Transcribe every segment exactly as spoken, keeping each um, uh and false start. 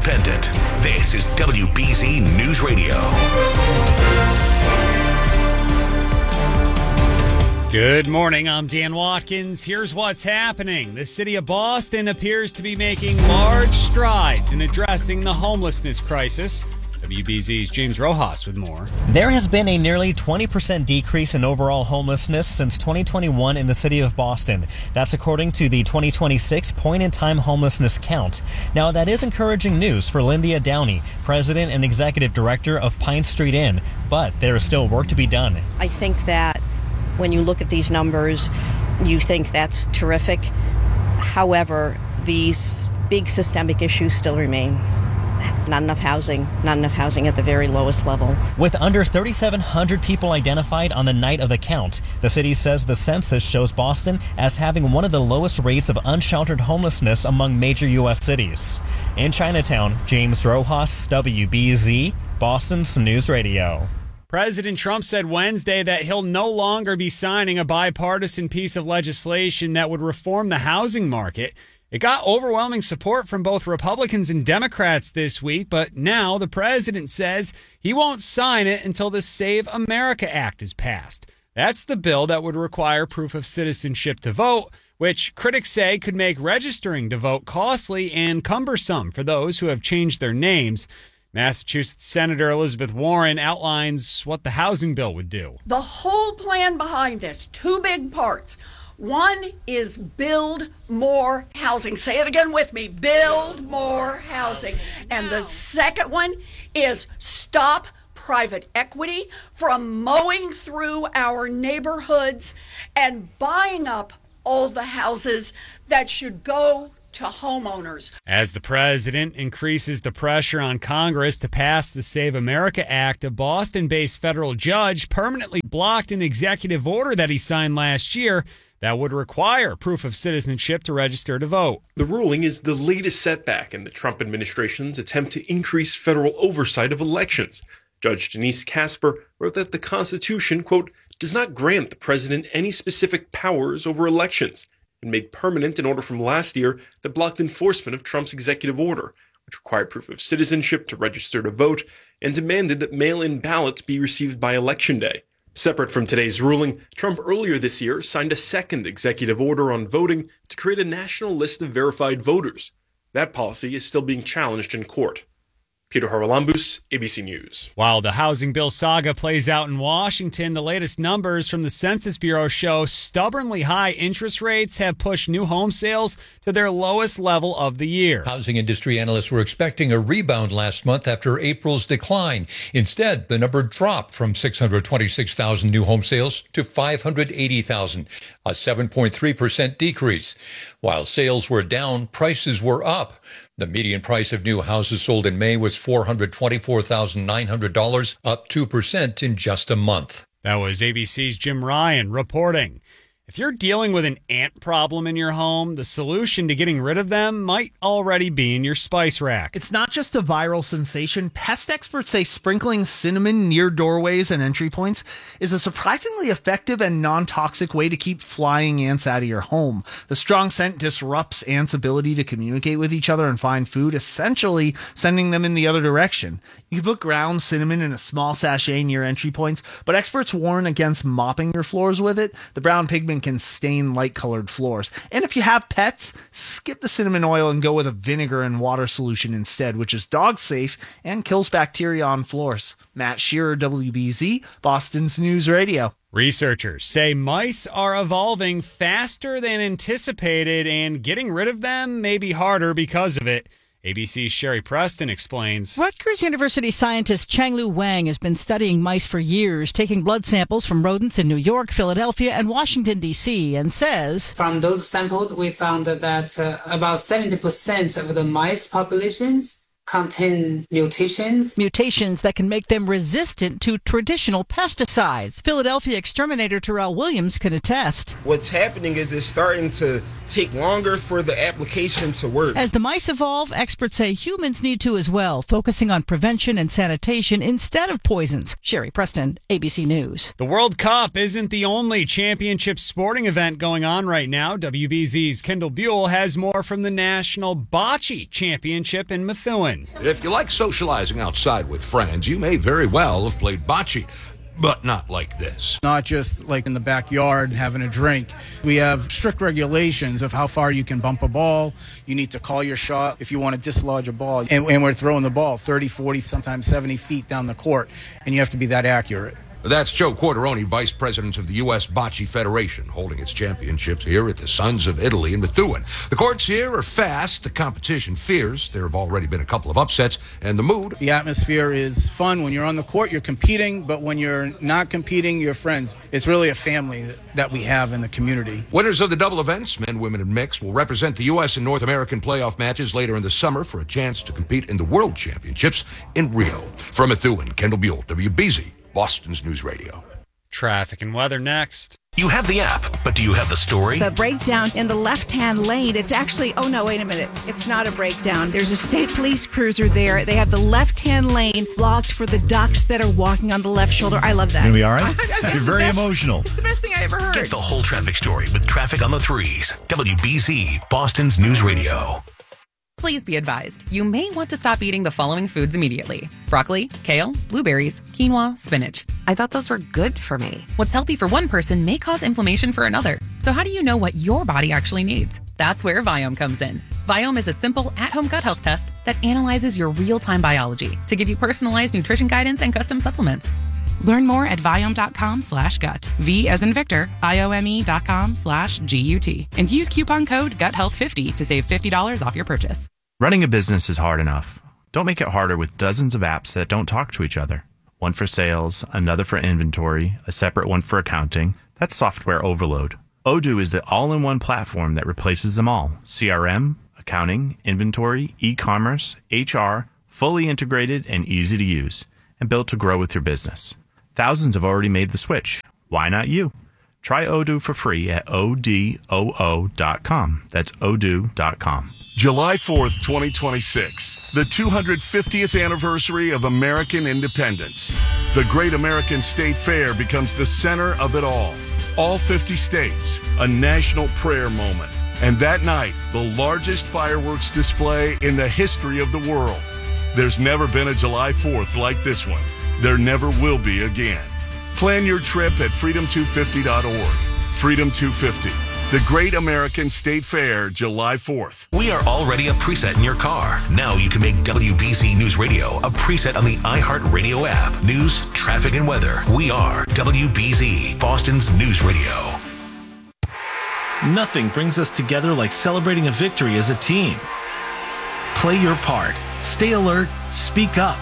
independent. This is W B Z News Radio. Good morning, I'm Dan Watkins. Here's what's happening. The city of Boston appears to be making large strides in addressing the homelessness crisis. W B Z's James Rojas with more. There has been a nearly twenty percent decrease in overall homelessness since twenty twenty-one in the city of Boston. That's according to the twenty twenty-six point-in-time homelessness count. Now, that is encouraging news for Lyndia Downey, president and executive director of Pine Street Inn, but there is still work to be done. I think that when you look at these numbers, you think that's terrific. However, these big systemic issues still remain. Not enough housing, not enough housing at the very lowest level. With under thirty-seven hundred people identified on the night of the count, the city says the census shows Boston as having one of the lowest rates of unsheltered homelessness among major U S cities. In Chinatown, James Rojas, W B Z, Boston's News Radio. President Trump said Wednesday that he'll no longer be signing a bipartisan piece of legislation that would reform the housing market. It got overwhelming support from both Republicans and Democrats this week, but now the president says he won't sign it until the Save America Act is passed. That's the bill that would require proof of citizenship to vote, which critics say could make registering to vote costly and cumbersome for those who have changed their names. Massachusetts Senator Elizabeth Warren outlines what the housing bill would do. The whole plan behind this, two big parts. One is build more housing. Say it again with me. Build more housing. And the second one is stop private equity from mowing through our neighborhoods and buying up all the houses that should go to homeowners. As the president increases the pressure on Congress to pass the Save America Act, a Boston-based federal judge permanently blocked an executive order that he signed last year that would require proof of citizenship to register to vote. The ruling is the latest setback in the Trump administration's attempt to increase federal oversight of elections. Judge Denise Casper wrote that the Constitution, quote, does not grant the president any specific powers over elections, and made permanent an order from last year that blocked enforcement of Trump's executive order, which required proof of citizenship to register to vote and demanded that mail-in ballots be received by Election Day. Separate from today's ruling, Trump earlier this year signed a second executive order on voting to create a national list of verified voters. That policy is still being challenged in court. Peter Haralambous, A B C News. While the housing bill saga plays out in Washington, the latest numbers from the Census Bureau show stubbornly high interest rates have pushed new home sales to their lowest level of the year. Housing industry analysts were expecting a rebound last month after April's decline. Instead, the number dropped from six hundred twenty-six thousand new home sales to five hundred eighty thousand, a seven point three percent decrease. While sales were down, prices were up. The median price of new houses sold in May was four hundred twenty-four thousand nine hundred dollars, up two percent in just a month. That was A B C's Jim Ryan reporting. If you're dealing with an ant problem in your home, the solution to getting rid of them might already be in your spice rack. It's not just a viral sensation. Pest experts say sprinkling cinnamon near doorways and entry points is a surprisingly effective and non-toxic way to keep flying ants out of your home. The strong scent disrupts ants' ability to communicate with each other and find food, essentially sending them in the other direction. You can put ground cinnamon in a small sachet near entry points, but experts warn against mopping your floors with it. The brown pigment can stain light-colored floors. And if you have pets, skip the cinnamon oil and go with a vinegar and water solution instead, which is dog-safe and kills bacteria on floors. Matt Shearer, W B Z, Boston's News Radio. Researchers say mice are evolving faster than anticipated, and getting rid of them may be harder because of it. A B C's Sherry Preston explains. Rutgers University scientist Changlu Wang has been studying mice for years, taking blood samples from rodents in New York, Philadelphia, and Washington, D C, and says, from those samples, we found that uh, about seventy percent of the mice populations contain mutations. Mutations that can make them resistant to traditional pesticides. Philadelphia exterminator Terrell Williams can attest. What's happening is it's starting to take longer for the application to work. As the mice evolve, experts say humans need to as well, focusing on prevention and sanitation instead of poisons. Sherry Preston, A B C News. The World Cup isn't the only championship sporting event going on right now. W B Z's Kendall Buell has more from the National Bocce Championship in Methuen. Methuen. If you like socializing outside with friends, you may very well have played bocce. But not like this. Not just like in the backyard having a drink. We have strict regulations of how far you can bump a ball. You need to call your shot if you want to dislodge a ball. And, and we're throwing the ball thirty, forty, sometimes seventy feet down the court. And you have to be that accurate. That's Joe Quarteroni, Vice President of the U S Bocce Federation, holding its championships here at the Sons of Italy in Methuen. The courts here are fast, the competition fierce. There have already been a couple of upsets, and the mood. The atmosphere is fun. When you're on the court, you're competing, but when you're not competing, you're friends. It's really a family that we have in the community. Winners of the double events, men, women, and mixed, will represent the U S and North American playoff matches later in the summer for a chance to compete in the World Championships in Rio. From Methuen, Kendall Buell, W B Z. Boston's News Radio. Traffic and weather next. You have the app, but do you have the story? The breakdown in the left-hand lane, it's actually, oh no, wait a minute. It's not a breakdown. There's a state police cruiser there. They have the left-hand lane blocked for the ducks that are walking on the left shoulder. I love that. Gonna be all right? You're very best, emotional. It's the best thing I ever heard. Get the whole traffic story with Traffic on the Threes. W B Z, Boston's News Radio. Please be advised, you may want to stop eating the following foods immediately. Broccoli, kale, blueberries, quinoa, spinach. I thought those were good for me. What's healthy for one person may cause inflammation for another. So how do you know what your body actually needs? That's where Viome comes in. Viome is a simple at-home gut health test that analyzes your real-time biology to give you personalized nutrition guidance and custom supplements. Learn more at Viome.com slash gut. V as in Victor, I-O-M-E dot com slash G-U-T. And use coupon code gut health fifty to save fifty dollars off your purchase. Running a business is hard enough. Don't make it harder with dozens of apps that don't talk to each other. One for sales, another for inventory, a separate one for accounting. That's software overload. Odoo is the all-in-one platform that replaces them all. C R M, accounting, inventory, e-commerce, H R, fully integrated and easy to use, and built to grow with your business. Thousands have already made the switch. Why not you? Try Odoo for free at O D O O dot com. That's odoo dot com. July fourth, twenty twenty-six, the two hundred fiftieth anniversary of American independence. The Great American State Fair becomes the center of it all. All fifty states, a national prayer moment. And that night, the largest fireworks display in the history of the world. There's never been a July fourth like this one. There never will be again. Plan your trip at freedom two fifty dot org. Freedom two fifty, the Great American State Fair, July fourth. We are already a preset in your car. Now you can make W B Z News Radio a preset on the iHeartRadio app. News, traffic, and weather. We are W B Z, Boston's News Radio. Nothing brings us together like celebrating a victory as a team. Play your part. Stay alert. Speak up.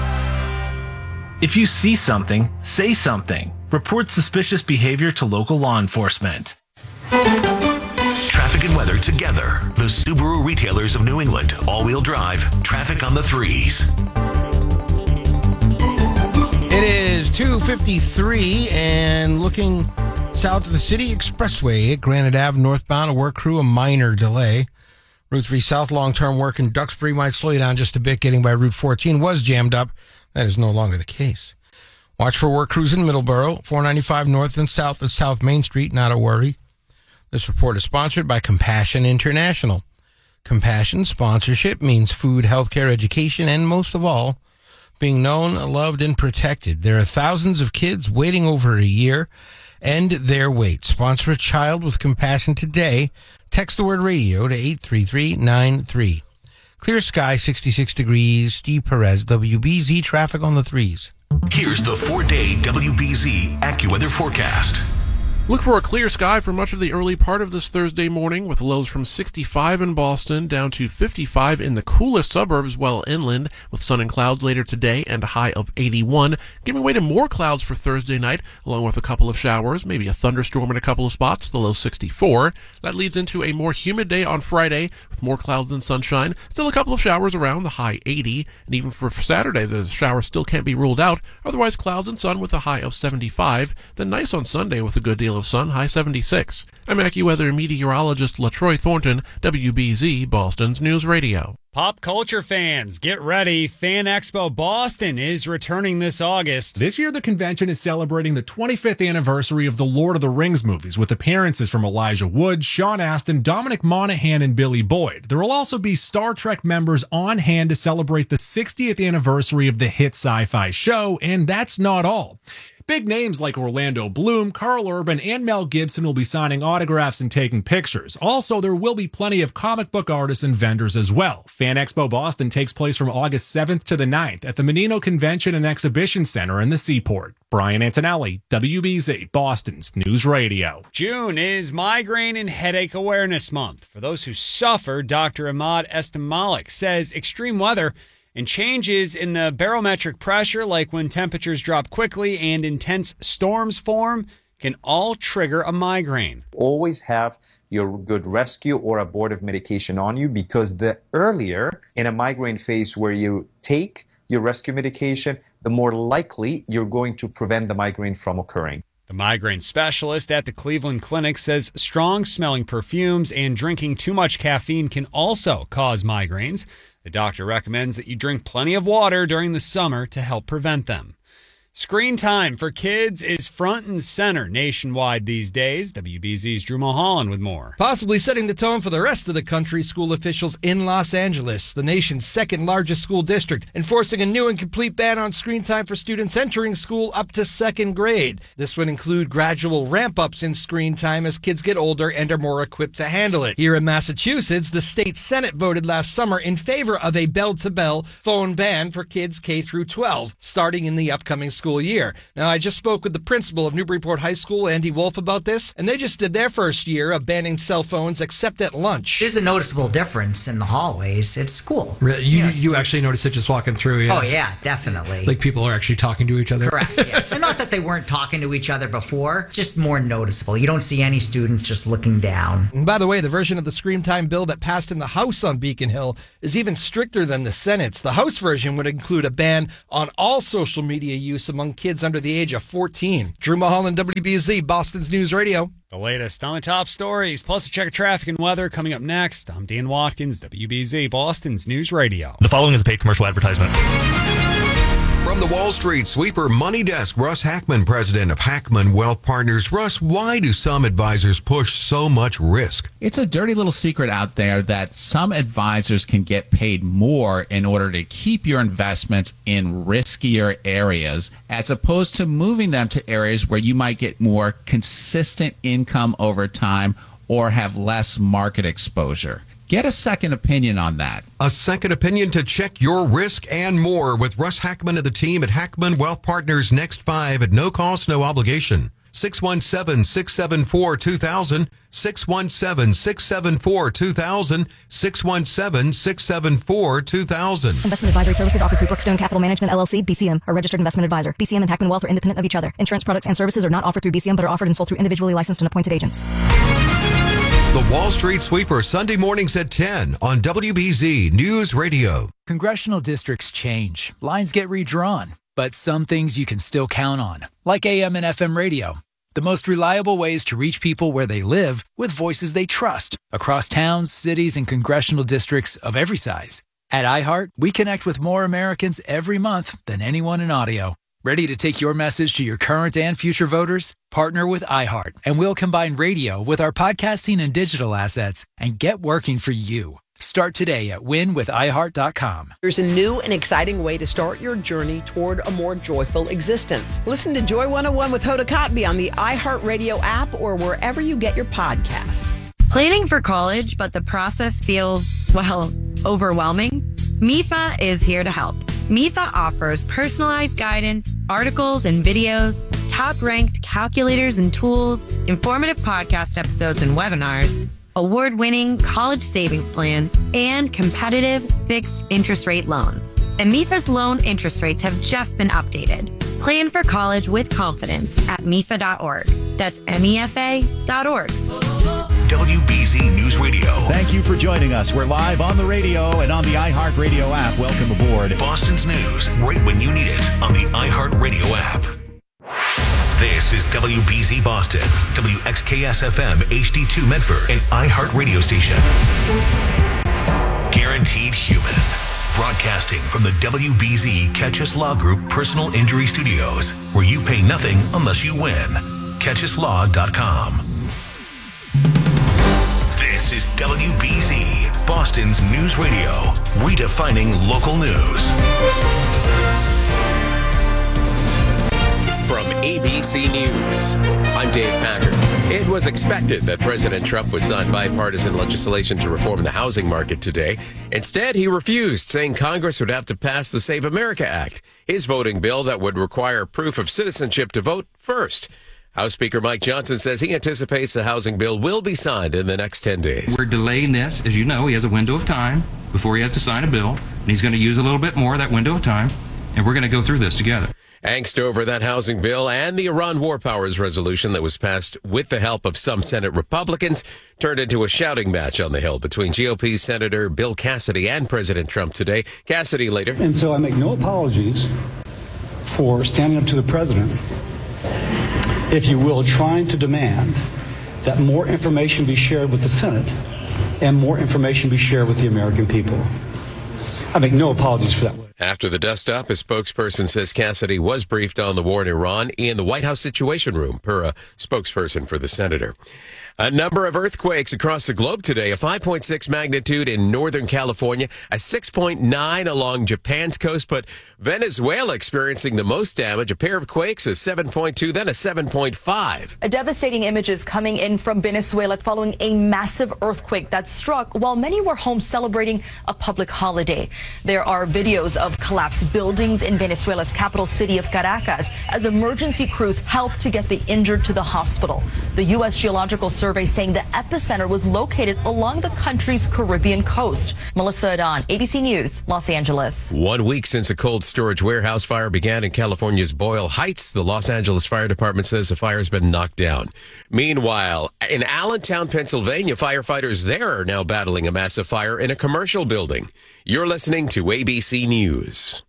If you see something, say something. Report suspicious behavior to local law enforcement. Traffic and weather together. The Subaru retailers of New England. All-wheel drive. Traffic on the Threes. It is two fifty-three and looking south of the City Expressway at Granite Ave northbound. A work crew, a minor delay. Route three South long-term work in Duxbury might slow you down just a bit. Getting by Route fourteen was jammed up. That is no longer the case. Watch for work crews in Middleborough, four ninety-five north and south of South Main Street. Not a worry. This report is sponsored by Compassion International. Compassion sponsorship means food, healthcare, education, and most of all, being known, loved, and protected. There are thousands of kids waiting over a year. End their wait. Sponsor a child with compassion today. Text the word radio to eight three three nine three. Clear sky, sixty-six degrees. Steve Perez, W B Z traffic on the threes. Here's the four-day W B Z AccuWeather forecast. Look for a clear sky for much of the early part of this Thursday morning, with lows from sixty-five in Boston down to fifty-five in the coolest suburbs well inland, with sun and clouds later today and a high of eighty-one, giving way to more clouds for Thursday night, along with a couple of showers, maybe a thunderstorm in a couple of spots, the low sixty-four. That leads into a more humid day on Friday, with more clouds than sunshine, still a couple of showers around, the high eighty, and even for Saturday, the showers still can't be ruled out, otherwise clouds and sun with a high of seventy-five, then nice on Sunday with a good deal of sun, high seventy-six. I'm AccuWeather meteorologist LaTroy Thornton, W B Z, Boston's News Radio. Pop culture fans, get ready. Fan Expo Boston is returning this August. This year, the convention is celebrating the twenty-fifth anniversary of the Lord of the Rings movies with appearances from Elijah Wood, Sean Astin, Dominic Monaghan, and Billy Boyd. There will also be Star Trek members on hand to celebrate the sixtieth anniversary of the hit sci-fi show, and that's not all. Big names like Orlando Bloom, Carl Urban, and Mel Gibson will be signing autographs and taking pictures. Also, there will be plenty of comic book artists and vendors as well. Fan Expo Boston takes place from August seventh to the ninth at the Menino Convention and Exhibition Center in the Seaport. Brian Antonelli, W B Z, Boston's News Radio. June is Migraine and Headache Awareness Month. For those who suffer, Doctor Ahmad Estamalik says extreme weather and changes in the barometric pressure, like when temperatures drop quickly and intense storms form, can all trigger a migraine. Always have your good rescue or abortive medication on you, because the earlier in a migraine phase where you take your rescue medication, the more likely you're going to prevent the migraine from occurring. The migraine specialist at the Cleveland Clinic says strong-smelling perfumes and drinking too much caffeine can also cause migraines. The doctor recommends that you drink plenty of water during the summer to help prevent them. Screen time for kids is front and center nationwide these days. W B Z's Drew Mulholland with more. Possibly setting the tone for the rest of the country, school officials in Los Angeles, the nation's second largest school district, enforcing a new and complete ban on screen time for students entering school up to second grade. This would include gradual ramp-ups in screen time as kids get older and are more equipped to handle it. Here in Massachusetts, the state Senate voted last summer in favor of a bell-to-bell phone ban for kids K through twelve, starting in the upcoming school year. Now, I just spoke with the principal of Newburyport High School, Andy Wolf, about this, and they just did their first year of banning cell phones except at lunch. There's a noticeable difference in the hallways. It's cool. Really? You, yes. you actually noticed it just walking through, yeah? Oh, yeah, definitely. Like people are actually talking to each other? Correct, yes. And not that they weren't talking to each other before, just more noticeable. You don't see any students just looking down. And by the way, the version of the screen time bill that passed in the House on Beacon Hill is even stricter than the Senate's. The House version would include a ban on all social media use among kids under the age of fourteen. Drew Mulholland, W B Z, Boston's News Radio. The latest on the top stories, plus a check of traffic and weather coming up next. I'm Dan Watkins, W B Z, Boston's News Radio. The following is a paid commercial advertisement. From the Wall Street Sweeper Money Desk, Russ Hackman, president of Hackman Wealth Partners. Russ, why do some advisors push so much risk? It's a dirty little secret out there that some advisors can get paid more in order to keep your investments in riskier areas, as opposed to moving them to areas where you might get more consistent income over time or have less market exposure. Get a second opinion on that. A second opinion to check your risk and more with Russ Hackman and the team at Hackman Wealth Partners. Next five at no cost, no obligation. six one seven, six seven four, two thousand. six one seven, six seven four, two thousand. six one seven, six seven four, two thousand. Investment advisory services offered through Brookstone Capital Management, L L C, B C M, a registered investment advisor. B C M and Hackman Wealth are independent of each other. Insurance products and services are not offered through B C M, but are offered and sold through individually licensed and appointed agents. The Wall Street Sweeper, Sunday mornings at ten on W B Z News Radio. Congressional districts change. Lines get redrawn. But some things you can still count on, like A M and F M radio. The most reliable ways to reach people where they live with voices they trust across towns, cities, and congressional districts of every size. At iHeart, we connect with more Americans every month than anyone in audio. Ready to take your message to your current and future voters? Partner with iHeart, and we'll combine radio with our podcasting and digital assets and get working for you. Start today at win with i heart dot com. There's a new and exciting way to start your journey toward a more joyful existence. Listen to Joy one oh one with Hoda Kotb on the iHeartRadio app or wherever you get your podcasts. Planning for college, but the process feels, well, overwhelming? M I F A is here to help. M I F A offers personalized guidance, articles and videos, top-ranked calculators and tools, informative podcast episodes and webinars, award-winning college savings plans, and competitive fixed interest rate loans. And M I F A's loan interest rates have just been updated. Plan for college with confidence at M I F A dot org. That's M E F A dot org. W B Z News Radio. Thank you for joining us. We're live on the radio and on the iHeartRadio app. Welcome aboard. Boston's news, right when you need it on the iHeartRadio app. This is W B Z Boston, W X K S F M, H D two Medford, and iHeart Radio Station. Guaranteed Human. Broadcasting from the W B Z Catchus Law Group Personal Injury Studios, where you pay nothing unless you win. catchus law dot com. This is W B Z, Boston's news radio, redefining local news. From A B C News, I'm Dave Packard. It was expected that President Trump would sign bipartisan legislation to reform the housing market today. Instead, he refused, saying Congress would have to pass the Save America Act, his voting bill that would require proof of citizenship to vote first. House Speaker Mike Johnson says he anticipates the housing bill will be signed in the next ten days. We're delaying this. As you know, he has a window of time before he has to sign a bill, and he's going to use a little bit more of that window of time, and we're going to go through this together. Angst over that housing bill and the Iran War Powers resolution that was passed with the help of some Senate Republicans turned into a shouting match on the Hill between G O P Senator Bill Cassidy and President Trump today. Cassidy later. And so I make no apologies for standing up to the president, if you will, trying to demand that more information be shared with the Senate and more information be shared with the American people. I make no apologies for that. After the dust-up, a spokesperson says Cassidy was briefed on the war in Iran in the White House Situation Room, per a spokesperson for the senator. A number of earthquakes across the globe today, a five point six magnitude in Northern California, a six point nine along Japan's coast, but Venezuela experiencing the most damage, a pair of quakes, a seven point two, then a seven point five. A devastating image is coming in from Venezuela following a massive earthquake that struck while many were home celebrating a public holiday. There are videos of collapsed buildings in Venezuela's capital city of Caracas as emergency crews help to get the injured to the hospital. The U S Geological Survey saying the epicenter was located along the country's Caribbean coast. Melissa Adon, A B C News, Los Angeles. One week since a cold storage warehouse fire began in California's Boyle Heights, the Los Angeles Fire Department says the fire has been knocked down. Meanwhile, in Allentown, Pennsylvania, firefighters there are now battling a massive fire in a commercial building. You're listening to A B C News.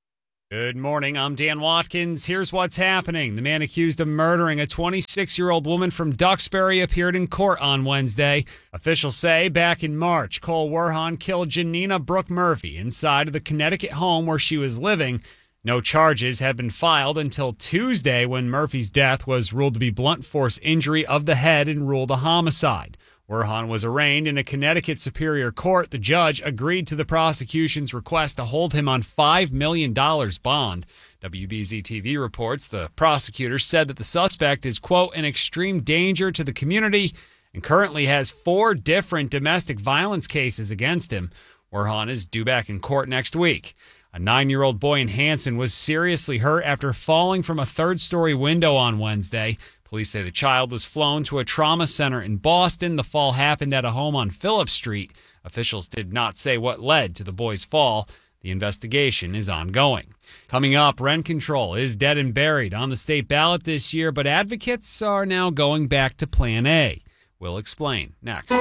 Good morning. I'm Dan Watkins. Here's what's happening. The man accused of murdering a twenty-six-year-old woman from Duxbury appeared in court on Wednesday. Officials say back in March, Cole Werhan killed Janina Brooke Murphy inside of the Connecticut home where she was living. No charges have been filed until Tuesday when Murphy's death was ruled to be blunt force injury of the head and ruled a homicide. Werhan was arraigned in a Connecticut Superior Court. The judge agreed to the prosecution's request to hold him on five million dollars bond. W B Z T V reports the prosecutor said that the suspect is, quote, an extreme danger to the community and currently has four different domestic violence cases against him. Werhan is due back in court next week. A nine-year-old boy in Hanson was seriously hurt after falling from a third-story window on Wednesday. Police say the child was flown to a trauma center in Boston. The fall happened at a home on Phillips Street. Officials did not say what led to the boy's fall. The investigation is ongoing. Coming up, rent control is dead and buried on the state ballot this year, but advocates are now going back to Plan A. We'll explain next.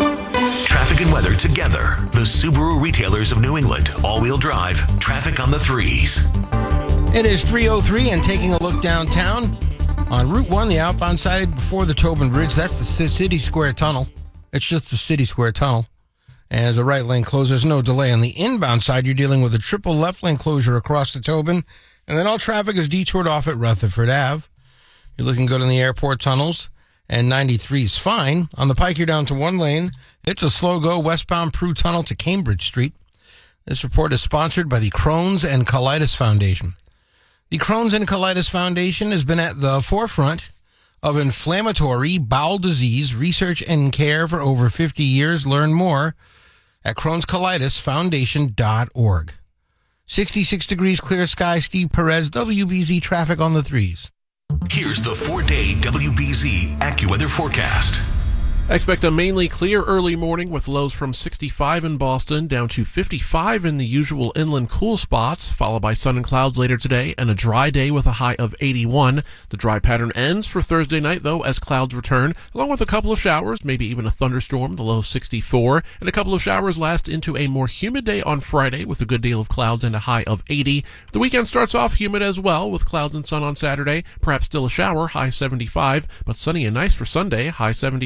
Traffic and weather together. The Subaru retailers of New England. All-wheel drive. Traffic on the threes. It is three oh three and taking a look downtown. On Route one, the outbound side before the Tobin Bridge, that's the City Square Tunnel. It's just the City Square Tunnel. And as a right lane closed, there's no delay. On the inbound side, you're dealing with a triple left lane closure across the Tobin. And then all traffic is detoured off at Rutherford Avenue. You're looking good on the airport tunnels. And ninety-three is fine. On the Pike, you're down to one lane. It's a slow go westbound Prue Tunnel to Cambridge Street. This report is sponsored by the Crohn's and Colitis Foundation. The Crohn's and Colitis Foundation has been at the forefront of inflammatory bowel disease research and care for over fifty years. Learn more at crohns colitis foundation dot org. sixty-six degrees, clear sky. Steve Perez, W B Z traffic on the threes. Here's the four-day W B Z AccuWeather forecast. Expect a mainly clear early morning with lows from sixty-five in Boston down to fifty-five in the usual inland cool spots, followed by sun and clouds later today and a dry day with a high of eighty-one. The dry pattern ends for Thursday night, though, as clouds return, along with a couple of showers, maybe even a thunderstorm, the low sixty-four, and a couple of showers last into a more humid day on Friday with a good deal of clouds and a high of eighty. The weekend starts off humid as well with clouds and sun on Saturday, perhaps still a shower, high seventy-five, but sunny and nice for Sunday, high seventy-six.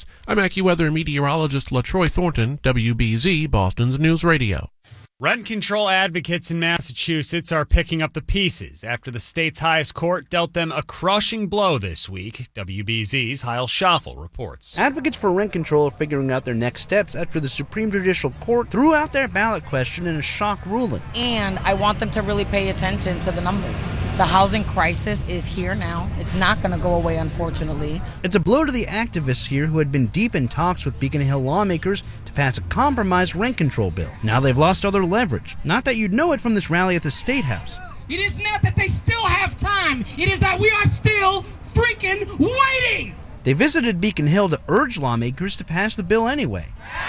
I'm AccuWeather meteorologist LaTroy Thornton, W B Z, Boston's News Radio. Rent control advocates in Massachusetts are picking up the pieces after the state's highest court dealt them a crushing blow this week. W B Z's Heil Schaffel reports. Advocates for rent control are figuring out their next steps after the Supreme Judicial Court threw out their ballot question in a shock ruling. And I want them to really pay attention to the numbers. The housing crisis is here now. It's not going to go away, unfortunately. It's a blow to the activists here who had been deep in talks with Beacon Hill lawmakers to pass a compromised rent control bill. Now they've lost all their leverage. Not that you'd know it from this rally at the State House. It is not that they still have time. It is that we are still freaking waiting. They visited Beacon Hill to urge lawmakers to pass the bill anyway.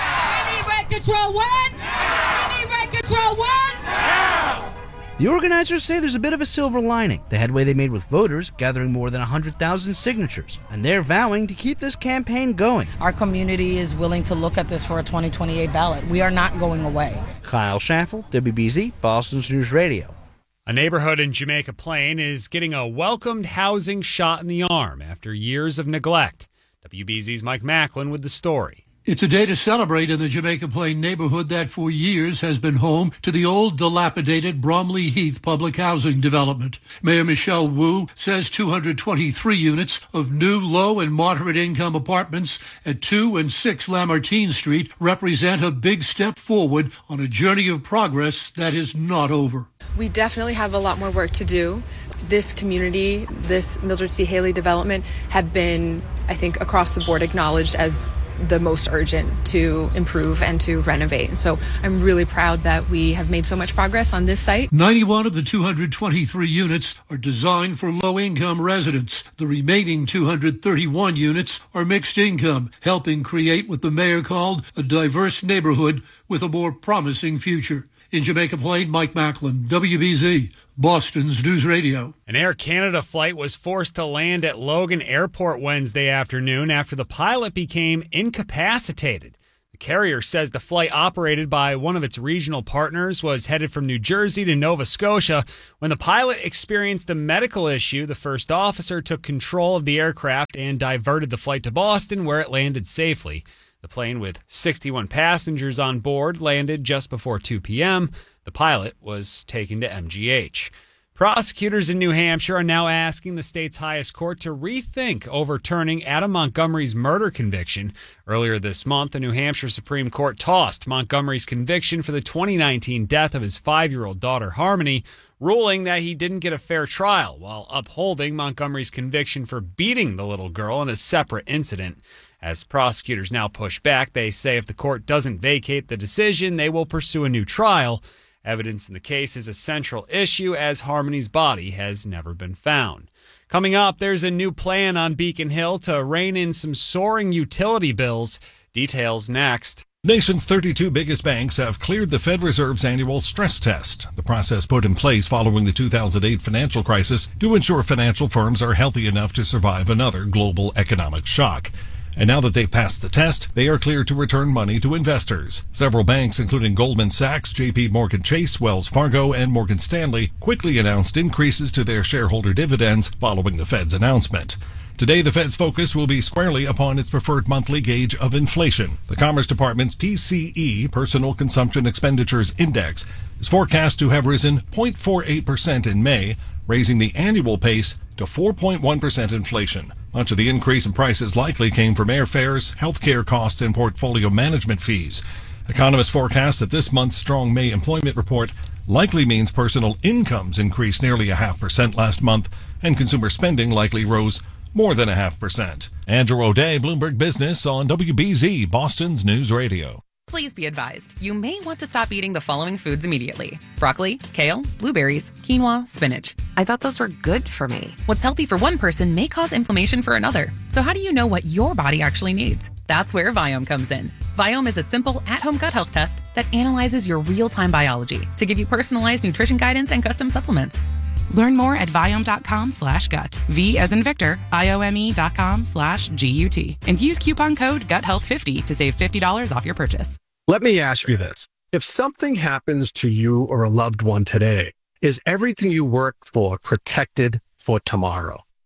We need rent control when? We need rent control when? Now! The organizers say there's a bit of a silver lining. The headway they made with voters, gathering more than one hundred thousand signatures, and they're vowing to keep this campaign going. Our community is willing to look at this for a twenty twenty-eight ballot. We are not going away. Kyle Schaffel, W B Z, Boston's News Radio. A neighborhood in Jamaica Plain is getting a welcomed housing shot in the arm after years of neglect. W B Z's Mike Macklin with the story. It's a day to celebrate in the Jamaica Plain neighborhood that for years has been home to the old dilapidated Bromley Heath public housing development. Mayor Michelle Wu says two hundred twenty-three units of new low and moderate income apartments at two and six Lamartine Street represent a big step forward on a journey of progress that is not over. We definitely have a lot more work to do. This community, this Mildred C. Haley development have been, I think, across the board acknowledged as the most urgent to improve and to renovate. And so I'm really proud that we have made so much progress on this site. ninety-one of the two hundred twenty-three units are designed for low-income residents. The remaining two hundred thirty-one units are mixed income, helping create what the mayor called a diverse neighborhood with a more promising future. In Jamaica Plain, Mike Macklin, W B Z, Boston's News Radio. An Air Canada flight was forced to land at Logan Airport Wednesday afternoon after the pilot became incapacitated. The carrier says the flight, operated by one of its regional partners, was headed from New Jersey to Nova Scotia. When the pilot experienced a medical issue, the first officer took control of the aircraft and diverted the flight to Boston, where it landed safely. The plane, with sixty-one passengers on board, landed just before two p.m. The pilot was taken to M G H. Prosecutors in New Hampshire are now asking the state's highest court to rethink overturning Adam Montgomery's murder conviction. Earlier this month, the New Hampshire Supreme Court tossed Montgomery's conviction for the twenty nineteen death of his five-year-old daughter, Harmony, ruling that he didn't get a fair trial, while upholding Montgomery's conviction for beating the little girl in a separate incident. As prosecutors now push back, they say if the court doesn't vacate the decision, they will pursue a new trial. Evidence in the case is a central issue, as Harmony's body has never been found. Coming up, there's a new plan on Beacon Hill to rein in some soaring utility bills. Details next. Nation's thirty-two biggest banks have cleared the Fed Reserve's annual stress test, the process put in place following the two thousand eight financial crisis to ensure financial firms are healthy enough to survive another global economic shock. And now that they've passed the test, they are cleared to return money to investors. Several banks, including Goldman Sachs, J P Morgan Chase, Wells Fargo, and Morgan Stanley, quickly announced increases to their shareholder dividends following the Fed's announcement. Today, the Fed's focus will be squarely upon its preferred monthly gauge of inflation. The Commerce Department's P C E, Personal Consumption Expenditures Index, is forecast to have risen zero point four eight percent in May, raising the annual pace to four point one percent inflation. Much of the increase in prices likely came from airfares, healthcare costs, and portfolio management fees. Economists forecast that this month's strong May employment report likely means personal incomes increased nearly a half percent last month, and consumer spending likely rose more than a half percent. Andrew O'Day, Bloomberg Business on W B Z, Boston's News Radio. Please be advised, you may want to stop eating the following foods immediately: broccoli, kale, blueberries, quinoa, spinach. I thought those were good for me. What's healthy for one person may cause inflammation for another. So how do you know what your body actually needs? That's where Viome comes in. Viome is a simple, at-home gut health test that analyzes your real-time biology to give you personalized nutrition guidance and custom supplements. Learn more at Viome.com slash gut. V as in Victor, I-O-M-E dot com slash G-U-T. And use coupon code gut health fifty to save fifty dollars off your purchase. Let me ask you this. If something happens to you or a loved one today, is everything you work for protected for tomorrow?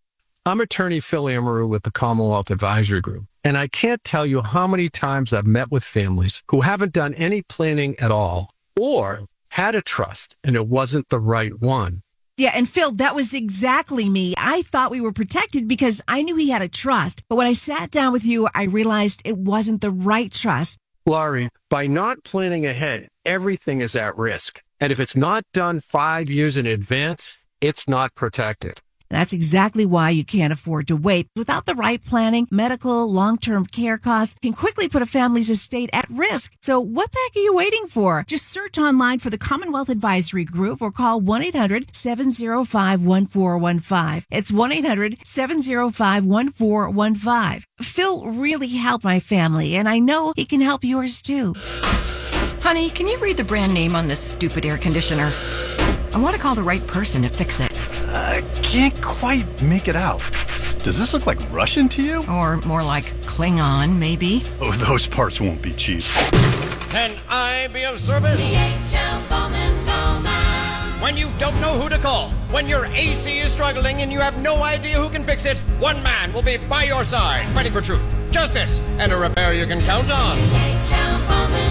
I'm attorney Phil Amaru with the Commonwealth Advisory Group, and I can't tell you how many times I've met with families who haven't done any planning at all or had a trust and it wasn't the right one. Yeah, and Phil, that was exactly me. I thought we were protected because I knew he had a trust. But when I sat down with you, I realized it wasn't the right trust. Laurie, by not planning ahead, everything is at risk. And if it's not done five years in advance, it's not protected. That's exactly why you can't afford to wait. Without the right planning, medical, long-term care costs can quickly put a family's estate at risk. So what the heck are you waiting for? Just search online for the Commonwealth Advisory Group or call one eight hundred seven oh five one four one five. It's one eight hundred seven oh five one four one five. Phil really helped my family, and I know he can help yours too. Honey, can you read the brand name on this stupid air conditioner? I want to call the right person to fix it. I can't quite make it out. Does this look like Russian to you? Or more like Klingon, maybe? Oh, those parts won't be cheap. Can I be of service? The H L Bowman Phone. When you don't know who to call, when your A C is struggling and you have no idea who can fix it, one man will be by your side, fighting for truth, justice, and a repair you can count on. The H L Bowman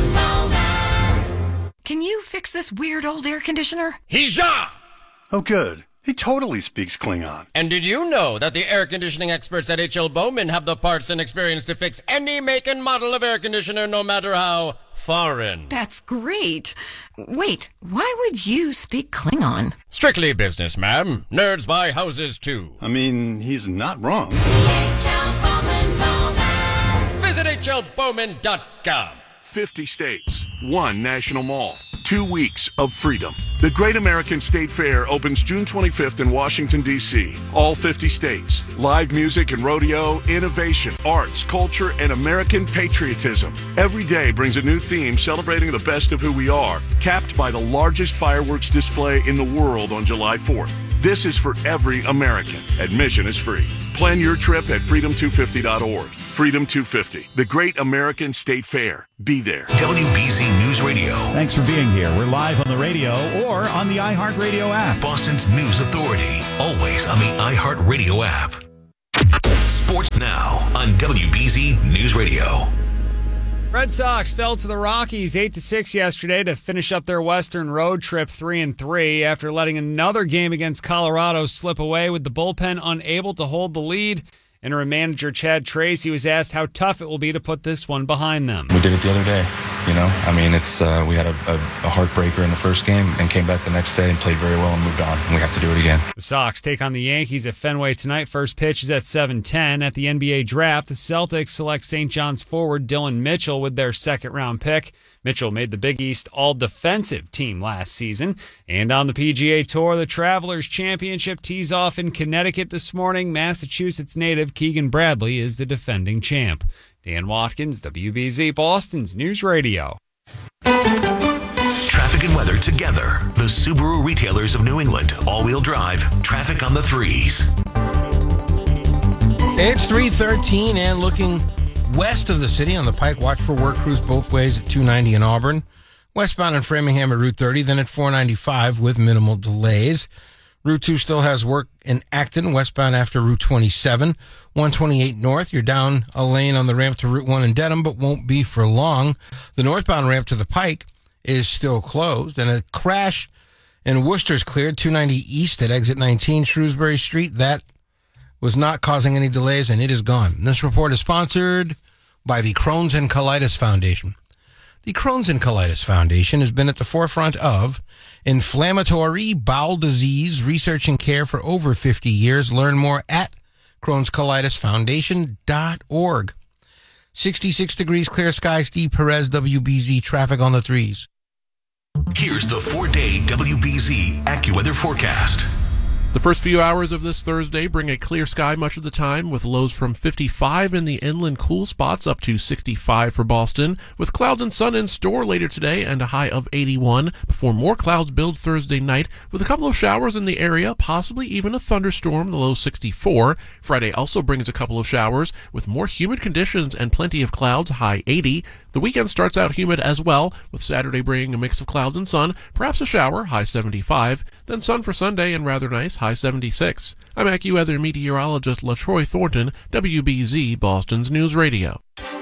Phone. Can you fix this weird old air conditioner? Hija! Oh, good. He totally speaks Klingon. And did you know that the air conditioning experts at H L Bowman have the parts and experience to fix any make and model of air conditioner, no matter how foreign? That's great. Wait, why would you speak Klingon? Strictly business, ma'am. Nerds buy houses, too. I mean, he's not wrong. The H L Bowman Phone. Visit H L Bowman dot com. fifty states, one national mall, two weeks of freedom. The Great American State Fair opens June twenty-fifth in Washington, D C All fifty states. Live music and rodeo, innovation, arts, culture, and American patriotism. Every day brings a new theme celebrating the best of who we are, capped by the largest fireworks display in the world on July fourth. This is for every American. Admission is free. Plan your trip at freedom two fifty dot org. Freedom two fifty, the Great American State Fair. Be there. W B Z News Radio. Thanks for being here. We're live on the radio or on the iHeartRadio app. Boston's news authority. Always on the iHeartRadio app. Sports now on W B Z News Radio. Red Sox fell to the Rockies eight to six yesterday to finish up their Western road trip three and three after letting another game against Colorado slip away with the bullpen unable to hold the lead. Interim manager Chad Tracy was asked how tough it will be to put this one behind them. We did it the other day, you know. I mean, it's uh, we had a, a, a heartbreaker in the first game and came back the next day and played very well and moved on. And we have to do it again. The Sox take on the Yankees at Fenway tonight. First pitch is at seven ten. At the N B A draft, the Celtics select Saint John's forward Dylan Mitchell with their second-round pick. Mitchell made the Big East all-defensive team last season. And on the P G A Tour, the Travelers Championship tees off in Connecticut this morning. Massachusetts native Keegan Bradley is the defending champ. Dan Watkins, W B Z Boston's News Radio. Traffic and weather together. The Subaru retailers of New England. All-wheel drive. Traffic on the threes. It's three thirteen and looking west of the city on the Pike. Watch for work crews both ways at two ninety in Auburn. Westbound in Framingham at Route thirty, then at four ninety-five with minimal delays. Route two still has work in Acton, westbound after Route twenty-seven. one twenty-eight north, you're down a lane on the ramp to Route one in Dedham, but won't be for long. The northbound ramp to the Pike is still closed, and a crash in Worcester's cleared. two ninety east at exit nineteen Shrewsbury Street. That was not causing any delays, and it is gone. This report is sponsored by the Crohn's and Colitis Foundation. The Crohn's and Colitis Foundation has been at the forefront of inflammatory bowel disease research and care for over fifty years. Learn more at crohns colitis foundation dot org. sixty-six degrees, clear skies. Steve Perez, W B Z, traffic on the threes. Here's the four-day W B Z AccuWeather forecast. The first few hours of this Thursday bring a clear sky much of the time, with lows from fifty-five in the inland cool spots up to sixty-five for Boston, with clouds and sun in store later today and a high of eighty-one, before more clouds build Thursday night, with a couple of showers in the area, possibly even a thunderstorm, the low sixty-four. Friday also brings a couple of showers, with more humid conditions and plenty of clouds, high eighty. The weekend starts out humid as well, with Saturday bringing a mix of clouds and sun, perhaps a shower, high seventy-five. Then sun for Sunday and rather nice, high seventy-six. I'm AccuWeather meteorologist LaTroy Thornton, W B Z Boston's News Radio.